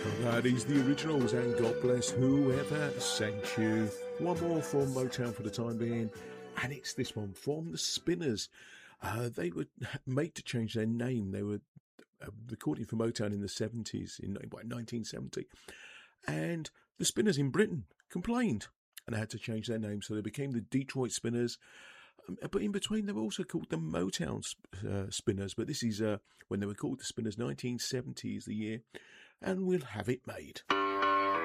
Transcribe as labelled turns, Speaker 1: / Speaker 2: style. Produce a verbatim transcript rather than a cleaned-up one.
Speaker 1: That is the originals, and God bless whoever sent you. One more from Motown for the time being, and it's this one from the Spinners. Uh, they were made to change their name. They were uh, recording for Motown in the seventies, in by nineteen seventy, and the Spinners in Britain complained, and they had to change their name, so they became the Detroit Spinners. Um, but in between, they were also called the Motown uh, Spinners. But this is uh, when they were called the Spinners. nineteen seventy is the year, and we'll have it made.